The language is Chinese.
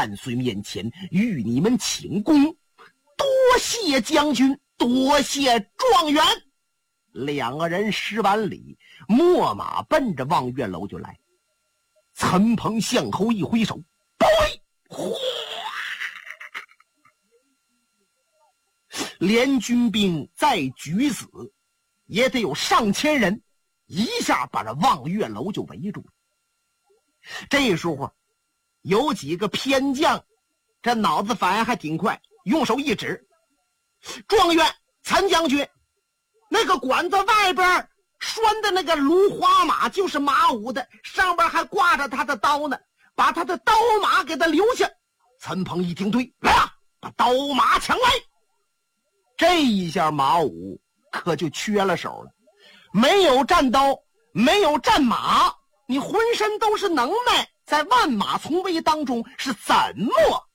万岁面前与你们请功，多谢将军，多谢状元。两个人施完礼，秣马奔着望月楼就来。陈鹏向后一挥手，哗！联军兵再举死，也得有上千人，一下把这望月楼就围住了。这时候有几个偏将，这脑子反应还挺快，用手一指：“状元参将军，那个馆子外边拴的那个芦花马就是马武的，上边还挂着他的刀呢，把他的刀马给他留下。”陈鹏一听，对，来啊，把刀马抢来。这一下马武可就缺了手了，没有战刀，没有战马，你浑身都是能耐，在万马丛围当中是怎么